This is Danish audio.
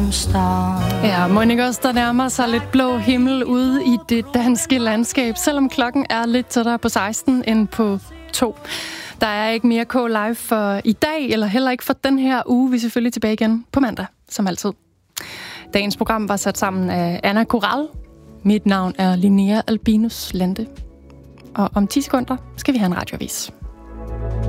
Ja, må ikke også, der nærmer sig lidt blå himmel ude i det danske landskab, selvom klokken er lidt tættere på 16 end på 2. Der er ikke mere K-Live for i dag, eller heller ikke for den her uge. Vi er selvfølgelig tilbage igen på mandag, som altid. Dagens program var sat sammen af Anna Koral. Mit navn er Linnea Albinus Lande. Og om 10 sekunder skal vi have en radioavis.